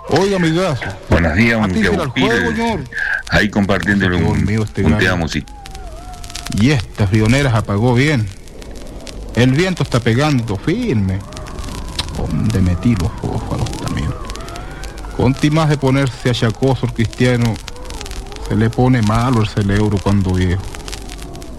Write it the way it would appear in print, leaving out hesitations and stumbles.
Oiga, amigazo. Buenos días, un Atícera al juego, señor. ahí compartiéndole Se quedó dormido este un gallo. te amo, sí. Y estas rioneras apagó bien. El viento está pegando firme. ¿Dónde metí los fósforos también? Conti más de ponerse achacoso el cristiano, se le pone malo el cerebro cuando viejo.